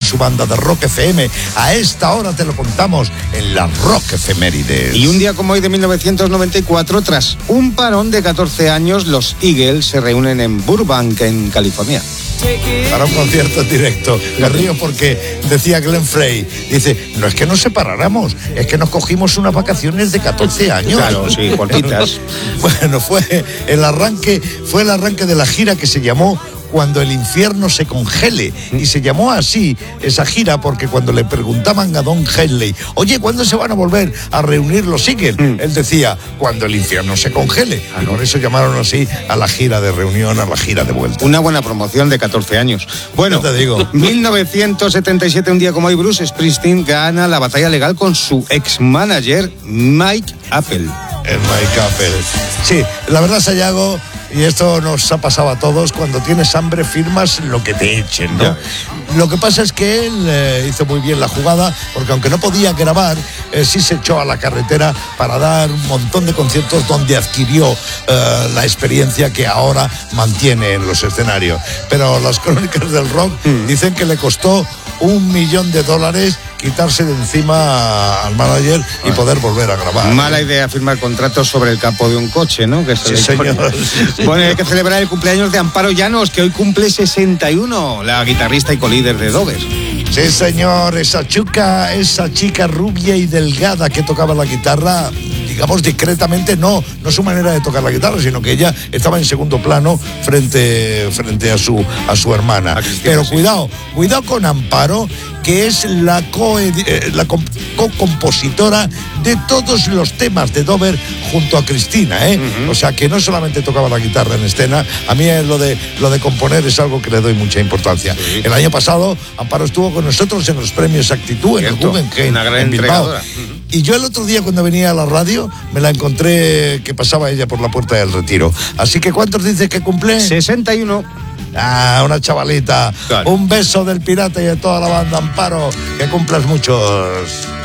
su banda de Rock FM. A esta hora te lo contamos en la Rock Efemérides. Y un día como hoy de 1994, tras un parón de 14 años, los Eagles se reúnen en Burbank, en California. Para un concierto en directo. Me río porque decía Glenn Frey, dice, no es que nos separáramos, es que nos cogimos unas vacaciones de 14 años. Claro, sí, cortitas. Bueno, fue el arranque de la gira que se llamó Cuando el infierno se congele, y se llamó así esa gira porque cuando le preguntaban a Don Henley, oye, ¿cuándo se van a volver a reunir los Eagles? Él decía, cuando el infierno se congele, y por eso llamaron así a la gira de reunión, a la gira de vuelta. Una buena promoción de 14 años. Bueno, te digo. 1977, un día como hoy, Bruce Springsteen gana la batalla legal con su ex-manager Mike Appel. Mike Appel. Sí, la verdad, Sayago, y esto nos ha pasado a todos, cuando tienes hambre firmas lo que te echen, ¿no? Lo que pasa es que él hizo muy bien la jugada, porque aunque no podía grabar, sí se echó a la carretera para dar un montón de conciertos donde adquirió la experiencia que ahora mantiene en los escenarios. Pero las crónicas del rock dicen que le costó $1 millón quitarse de encima al manager y poder volver a grabar. Mala idea firmar contratos sobre el capó de un coche, ¿no? Que sí, señor. Bueno, hay que celebrar el cumpleaños de Amparo Llanos, que hoy cumple 61, la guitarrista y colíder de Dover. Sí, señor, esa chica rubia y delgada que tocaba la guitarra, digamos discretamente, no su manera de tocar la guitarra, sino que ella estaba en segundo plano frente a su hermana. Pero sí. Cuidado con Amparo, que es la co-compositora de todos los temas de Dover junto a Cristina, O sea, que no solamente tocaba la guitarra en escena. A mí lo de componer es algo que le doy mucha importancia. Sí. El año pasado Amparo estuvo con nosotros en los premios Actitud, en el Guggenheim, una gran en Bilbao. entregadora. Y yo el otro día, cuando venía a la radio, me la encontré que pasaba ella por la Puerta del Retiro. Así que, ¿cuántos dices que cumple? 61. Ah, una chavalita. Claro. Un beso del Pirata y de toda la banda, Amparo. Que cumplas muchos.